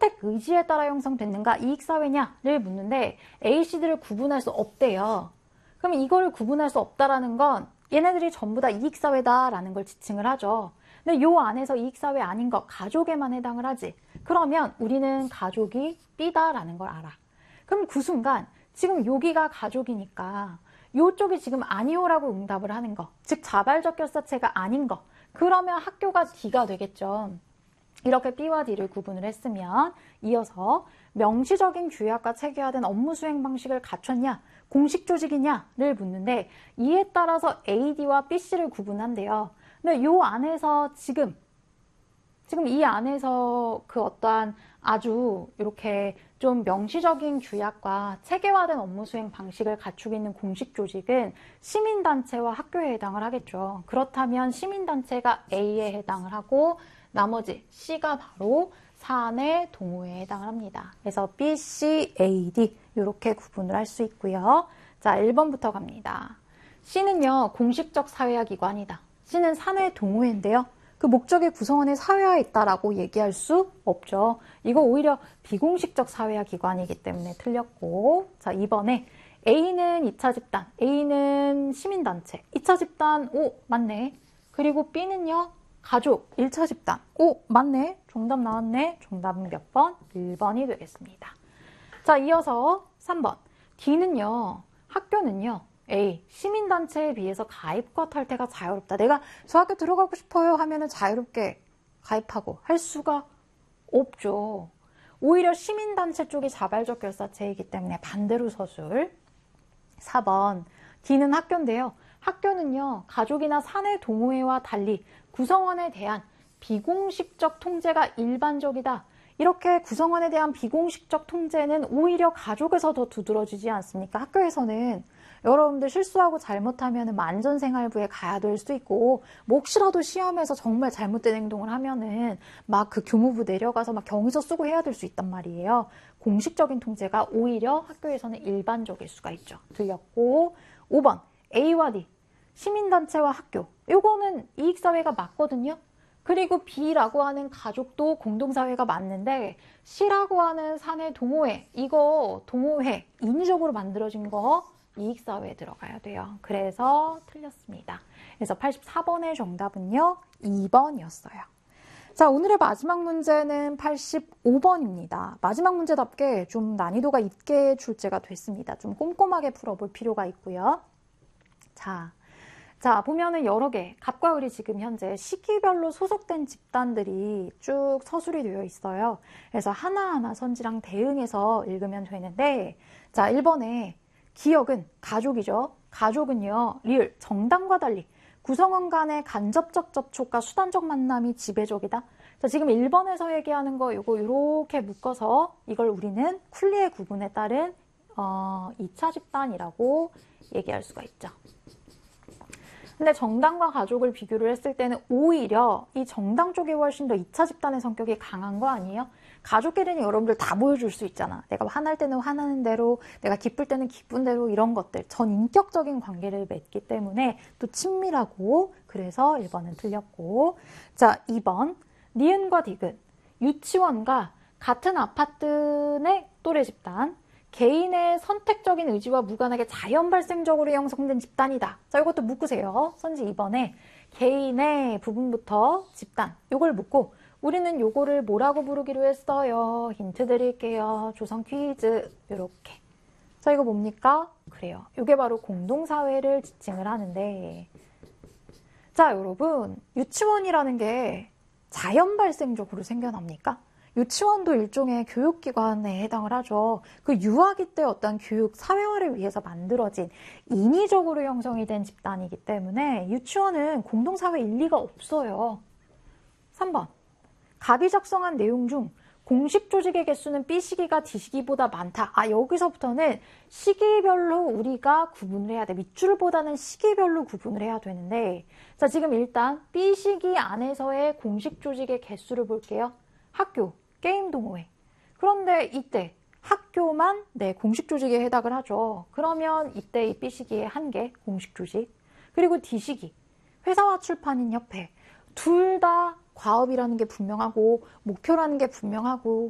선택 의지에 따라 형성됐는가? 이익사회냐를 묻는데 AC들을 구분할 수 없대요. 그럼 이거를 구분할 수 없다라는 건 얘네들이 전부 다 이익사회다라는 걸 지칭을 하죠. 근데 요 안에서 이익사회 아닌 거 가족에만 해당을 하지. 그러면 우리는 가족이 B다라는 걸 알아. 그럼 그 순간 지금 여기가 가족이니까 요쪽이 지금 아니오라고 응답을 하는 거, 즉 자발적 결사체가 아닌 거, 그러면 학교가 D가 되겠죠. 이렇게 B와 D를 구분을 했으면 이어서 명시적인 규약과 체계화된 업무 수행 방식을 갖췄냐, 공식 조직이냐를 묻는데 이에 따라서 AD와 BC를 구분한대요. 근데 요 안에서 지금 이 안에서 그 어떠한 아주 이렇게 좀 명시적인 규약과 체계화된 업무 수행 방식을 갖추고 있는 공식 조직은 시민단체와 학교에 해당을 하겠죠. 그렇다면 시민단체가 A에 해당을 하고 나머지 C가 바로 사내 동호회에 해당을 합니다. 그래서 B, C, A, D 이렇게 구분을 할 수 있고요. 자, 1번부터 갑니다. C는요, 공식적 사회화 기관이다. C는 사내 동호회인데요. 그 목적의 구성원의 사회화에 있다라고 얘기할 수 없죠. 이거 오히려 비공식적 사회화 기관이기 때문에 틀렸고. 자, 2번에 A는 2차 집단, A는 시민단체. 2차 집단, 오, 맞네. 그리고 B는요, 가족, 1차 집단. 오, 맞네. 정답 나왔네. 정답은 몇 번? 1번이 되겠습니다. 자, 이어서 3번. D는요, 학교는요, A, 시민단체에 비해서 가입과 탈퇴가 자유롭다. 내가 저 학교 들어가고 싶어요 하면은 자유롭게 가입하고 할 수가 없죠. 오히려 시민단체 쪽이 자발적 결사체이기 때문에 반대로 서술. 4번, D는 학교인데요. 학교는요, 가족이나 사내 동호회와 달리 구성원에 대한 비공식적 통제가 일반적이다. 이렇게 구성원에 대한 비공식적 통제는 오히려 가족에서 더 두드러지지 않습니까? 학교에서는 여러분들 실수하고 잘못하면 안전생활부에 가야 될 수 있고, 뭐 혹시라도 시험에서 정말 잘못된 행동을 하면은 막 그 교무부 내려가서 막 경위서 쓰고 해야 될 수 있단 말이에요. 공식적인 통제가 오히려 학교에서는 일반적일 수가 있죠. 틀렸고. 5번 A와 D, 시민단체와 학교. 요거는 이익사회가 맞거든요. 그리고 B라고 하는 가족도 공동사회가 맞는데 C라고 하는 사내 동호회, 이거 동호회 인위적으로 만들어진 거 이익사회에 들어가야 돼요. 그래서 틀렸습니다. 그래서 84번의 정답은요, 2번이었어요. 자, 오늘의 마지막 문제는 85번입니다. 마지막 문제답게 좀 난이도가 있게 출제가 됐습니다. 좀 꼼꼼하게 풀어볼 필요가 있고요. 자, 보면은 여러 개, 갑과 을이 지금 현재 시기별로 소속된 집단들이 쭉 서술이 되어 있어요. 그래서 하나하나 선지랑 대응해서 읽으면 되는데, 자, 1번에 기억은 가족이죠. 가족은요, 리을, 정당과 달리 구성원 간의 간접적 접촉과 수단적 만남이 지배적이다. 자, 지금 1번에서 얘기하는 거 요거 이렇게 묶어서 이걸 우리는 쿨리의 구분에 따른 2차 집단이라고 얘기할 수가 있죠. 근데 정당과 가족을 비교를 했을 때는 오히려 이 정당 쪽이 훨씬 더 2차 집단의 성격이 강한 거 아니에요? 가족끼리는 여러분들 다 보여줄 수 있잖아. 내가 화날 때는 화나는 대로, 내가 기쁠 때는 기쁜 대로, 이런 것들. 전인격적인 관계를 맺기 때문에 또 친밀하고, 그래서 1번은 틀렸고. 자, 2번. 니은과 디귿. 유치원과 같은 아파트 내 또래 집단. 개인의 선택적인 의지와 무관하게 자연 발생적으로 형성된 집단이다. 자, 이것도 묶으세요. 선지 2번에 개인의 부분부터 집단, 요걸 묶고 우리는 요거를 뭐라고 부르기로 했어요? 힌트 드릴게요. 조성 퀴즈. 요렇게. 자, 이거 뭡니까? 그래요. 요게 바로 공동사회를 지칭을 하는데, 자, 여러분, 유치원이라는 게 자연 발생적으로 생겨납니까? 유치원도 일종의 교육기관에 해당을 하죠. 그 유아기 때 어떤 교육, 사회화를 위해서 만들어진 인위적으로 형성이 된 집단이기 때문에 유치원은 공동사회일 리가 없어요. 3번. 갑이 작성한 내용 중 공식 조직의 개수는 B시기가 D시기보다 많다. 아, 여기서부터는 시기별로 우리가 구분을 해야 돼. 밑줄보다는 시기별로 구분을 해야 되는데, 자, 지금 일단 B시기 안에서의 공식 조직의 개수를 볼게요. 학교, 게임 동호회. 그런데 이때 학교만 공식 조직에 해당을 하죠. 그러면 이때 이 B시기의 한 개, 공식 조직. 그리고 D시기, 회사와 출판인 협회. 둘 다 과업이라는 게 분명하고 목표라는 게 분명하고